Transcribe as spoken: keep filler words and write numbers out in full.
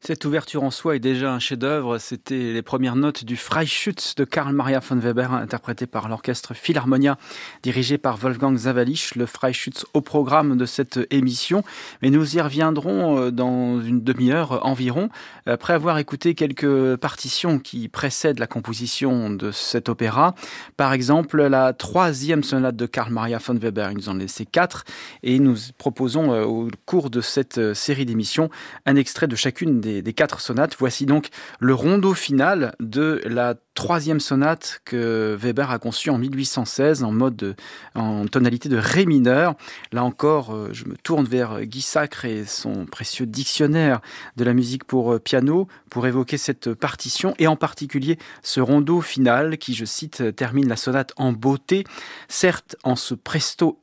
Cette ouverture en soi est déjà un chef-d'œuvre. C'était les premières notes du Freischütz de Karl Maria von Weber, interprété par l'orchestre Philharmonia, dirigé par Wolfgang Sawallisch, le Freischütz au programme de cette émission. Mais nous y reviendrons dans une demi-heure environ, après avoir écouté quelques partitions qui précèdent la composition de cet opéra. Par exemple, la troisième sonate de Karl Maria von Weber. Il nous en laissait quatre et nous proposons au cours de cette série d'émissions un extrait de chacune des des quatre sonates. Voici donc le rondo final de la troisième sonate que Weber a conçue en mille huit cent seize en mode de, en tonalité de ré mineur. Là encore, je me tourne vers Guy Sacre et son précieux dictionnaire de la musique pour piano pour évoquer cette partition et en particulier ce rondo final qui, je cite, termine la sonate en beauté, certes en ce presto